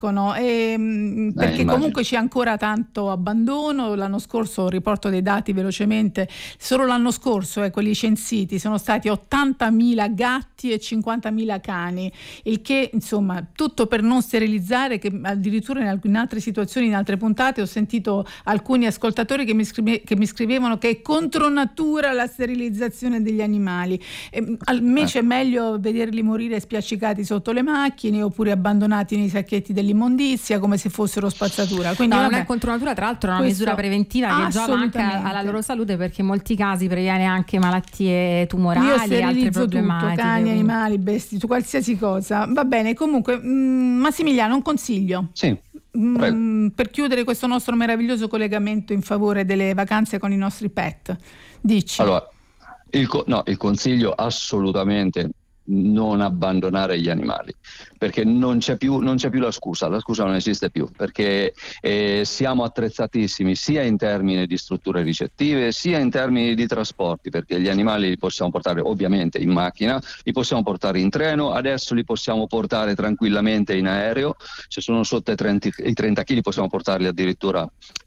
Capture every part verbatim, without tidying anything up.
E, mh, perché Eh, comunque c'è ancora tanto abbandono. L'anno scorso, riporto dei dati velocemente, solo l'anno scorso, eh, quelli censiti, sono stati ottantamila gatti e cinquantamila cani, il che insomma tutto per non sterilizzare, che addirittura in, alc- in altre situazioni, in altre puntate ho sentito alcuni ascoltatori che mi, scrive- che mi scrivevano che è contro natura la sterilizzazione degli animali. E, invece è meglio vederli morire spiaccicati sotto le macchine oppure abbandonati nei sacchetti dell'immondizia come se fossero spazzatura. Quindi no, vabbè, non è contro natura, tra l'altro è una questo misura preventiva che giova anche alla loro salute, perché in molti casi previene anche malattie tumorali. Io altre sterilizzo problematiche, tutto, cani, quindi. animali, bestie, su qualsiasi cosa. Va bene, comunque mh, Massimiliano, un consiglio. Sì, mh, per chiudere questo nostro meraviglioso collegamento in favore delle vacanze con i nostri pet. Dici. Allora, il, co- no, il consiglio assolutamente non abbandonare gli animali, perché non c'è più, non c'è più la scusa, la scusa non esiste più, perché eh, siamo attrezzatissimi sia in termini di strutture ricettive sia in termini di trasporti, perché gli animali li possiamo portare ovviamente in macchina, li possiamo portare in treno, adesso li possiamo portare tranquillamente in aereo, se sono sotto i trenta, i trenta chili possiamo portarli addirittura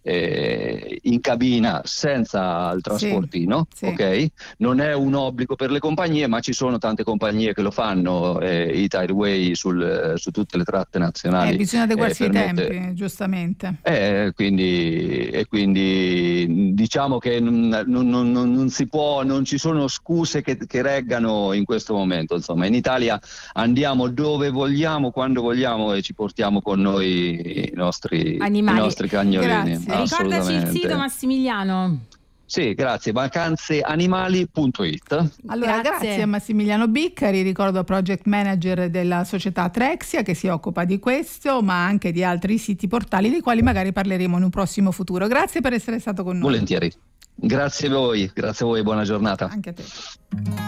eh, in cabina senza il trasportino, sì, sì. ok? Non è un obbligo per le compagnie, ma ci sono tante compagnie che lo fanno, eh, i Tireway sul, su tutte le tratte nazionali. Eh, bisogna adeguarsi eh, ai permette... tempi, giustamente. Eh, quindi, e quindi diciamo che non, non, non, non si può, non ci sono scuse che, che reggano in questo momento. Insomma, in Italia andiamo dove vogliamo, quando vogliamo e ci portiamo con noi i nostri, i nostri cagnolini. Ricordaci il sito, Massimiliano. Sì, grazie, vacanze animali punto it. Allora, grazie. grazie a Massimiliano Biccari, ricordo project manager della società Trexia che si occupa di questo, ma anche di altri siti portali dei quali magari parleremo in un prossimo futuro. Grazie per essere stato con noi. Volentieri. Grazie a voi, grazie a voi, buona giornata. Anche a te.